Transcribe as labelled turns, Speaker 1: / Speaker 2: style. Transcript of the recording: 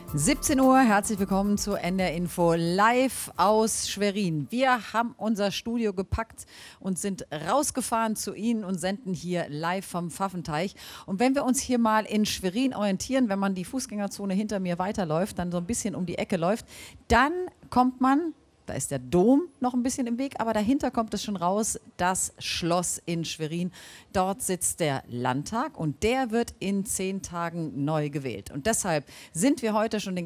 Speaker 1: 17 Uhr, herzlich willkommen zu NDR Info live aus Schwerin. Wir haben unser Studio gepackt und sind rausgefahren zu Ihnen und senden hier live vom Pfaffenteich. Und wenn wir uns hier mal in Schwerin orientieren, wenn man die Fußgängerzone hinter mir weiterläuft, dann so ein bisschen um die Ecke läuft, dann kommt man, da ist der Dom noch ein bisschen im Weg, aber dahinter kommt es schon raus, das Schloss in Schwerin. Dort sitzt der Landtag und der wird in 10 Tagen neu gewählt. Und deshalb sind wir heute schon den